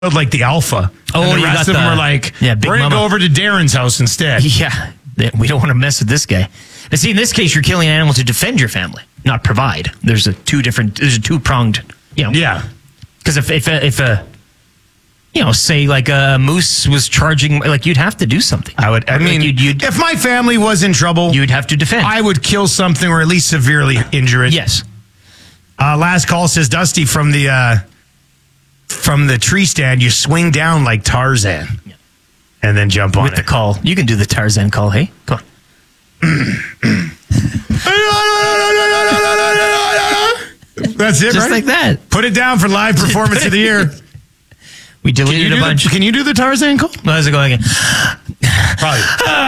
like the alpha. Oh, and the you rest got of them the- are like, yeah, Big we're going to Mama. go over to Darren's house instead. Yeah, we don't want to mess with this guy. But see, in this case, you're killing an animal to defend your family, not provide. There's a two-pronged, Yeah. Because if a say like a moose was charging, like you'd have to do something. I mean, you'd if my family was in trouble, you'd have to defend. I would kill something or at least severely injure it. Yes. Last call, says Dusty, from the tree stand, you swing down like Tarzan and then jump on With the call. You can do the Tarzan call, hey? Come on. That's it, Just right? like that. Put it down for live performance of the year. We deleted a bunch. Can you do the Tarzan call? How's it going again? Probably.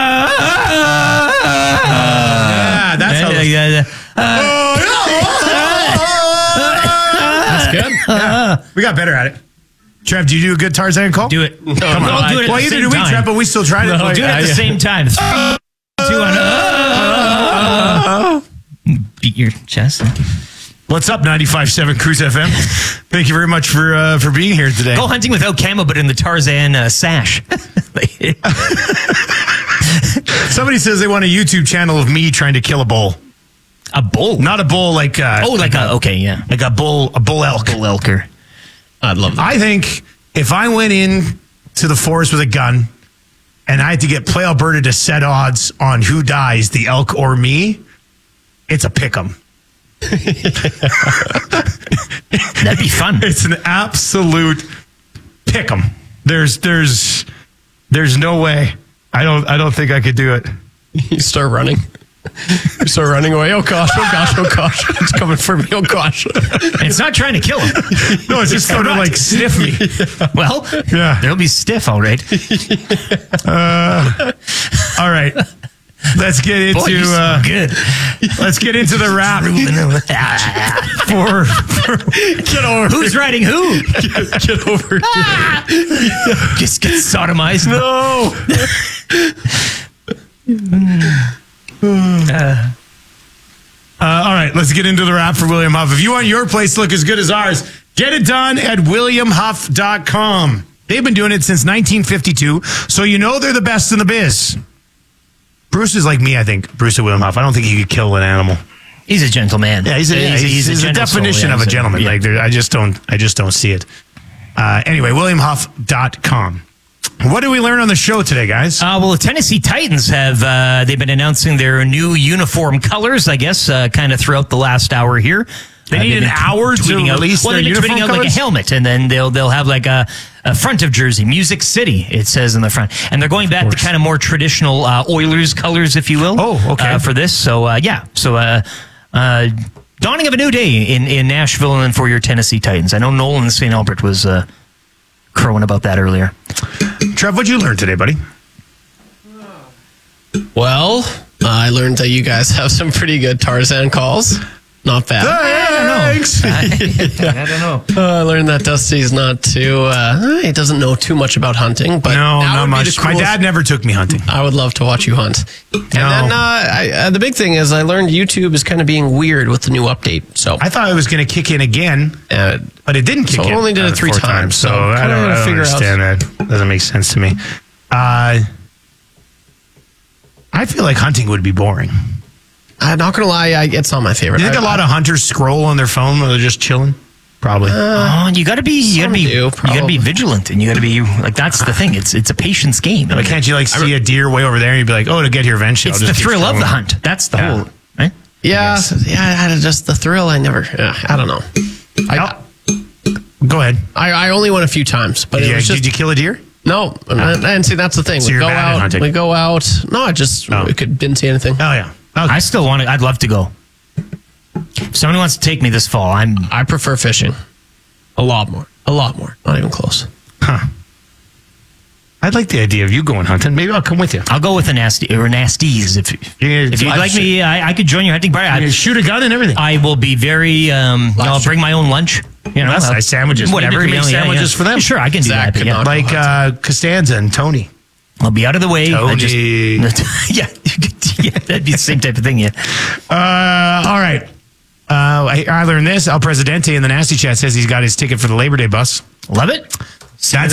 Yeah, that's how. That's good. Yeah. We got better at it. Trev, do you do a good Tarzan call? Do it. Come on. I'll do it at Well, the either same do we, time. Trev, but we still tried it. No, do it at the same time. 3, 2, 1. Beat your chest. What's up, 95.7 Cruise FM? Thank you very much for being here today. Go hunting without camo, but in the Tarzan sash. Somebody says they want a YouTube channel of me trying to kill a bull. A bull? Not a bull like okay, yeah. like a bull elk. Bull elker. I'd love that. I think if I went in to the forest with a gun and I had to get Play Alberta to set odds on who dies, the elk or me, it's a pick 'em. That'd be fun. It's an absolute pick 'em. There's no way. I don't think I could do it. You start running. You start running away. Oh gosh, oh gosh, oh gosh. It's coming for me. Oh gosh. It's not trying to kill him. No, it's just going to like sniff me. Well, Yeah. they'll be stiff, all right. All right. Let's get into Boy, you sound good. let's get into the rap for Get over Who's riding who? Get over here. Just get sodomized. no. All right, let's get into the rap for William Huff. If you want your place to look as good as ours, get it done at WilliamHuff.com. They've been doing it since 1952, so you know they're the best in the biz. Bruce is like me, I think. Bruce at William Huff. I don't think he could kill an animal. He's a gentleman. Yeah, he's a gentle definition soul, of a gentleman. yeah. Like I just don't see it. Anyway, WilliamHuff.com. What did we learn on the show today, guys? Well, the Tennessee Titans have they've been announcing their new uniform colors, I guess, kind of throughout the last hour here. They need They've an been hour to tweeting out- release well, their they've been uniform tweeting out like a colors? helmet, and then they'll have like a front of jersey, Music City, it says in the front. And they're going back to kind of more traditional Oilers colors, if you will. Oh, okay. For this. So, yeah. So, dawning of a new day in Nashville and for your Tennessee Titans. I know Nolan St. Albert was crowing about that earlier. Trev, what'd you learn today, buddy? Well, I learned that you guys have some pretty good Tarzan calls. Not bad. Thanks. I don't know. I learned that Dusty's not too. He doesn't know too much about hunting, but No, that not would be much. the My coolest- dad never took me hunting. I would love to watch you hunt. And then the big thing is, I learned YouTube is kind of being weird with the new update. So I thought it was going to kick in again, but it didn't kick in. So it only did it 3 4 times, So so I don't figure out- understand that. Doesn't make sense to me. I feel like hunting would be boring. I'm not gonna lie, it's not my favorite. Do you think a lot of hunters scroll on their phone when they're just chilling? Probably. Oh, you gotta be probably. vigilant, and you gotta be like, that's the thing. It's a patience game. Why can't you like see a deer way over there and you'd be like, oh, to get here eventually. It's I'll the just keep thrill of scrolling. the hunt. That's the Yeah. whole right. Yeah, just the thrill. I never. I don't know. Go ahead. I only went a few times, but it was just Did you kill a deer? no. And see, that's the thing. So we you're go bad at out. hunting. We go out. No, I just didn't see anything. Oh, yeah. Okay. I still want to. I'd love to go. If somebody wants to take me this fall, I prefer fishing. A lot more. Not even close. Huh. I'd like the idea of you going hunting. Maybe I'll come with you. I'll go with the nasties. If you'd like me, I could join your hunting party. You shoot a gun and everything. I will be very. I'll bring my own lunch. You know, That's nice. Sandwiches. Whatever. Maybe you can make sandwiches for them. Sure, I can do Zach that. could Yeah. not- Like Costanza and Tony. I'll be out of the way. I just, Tony. yeah, that'd be the same type of thing. Yeah. All right. I learned this. El Presidente in the Nasty Chat says he's got his ticket for the Labor Day bus. Love it. See That's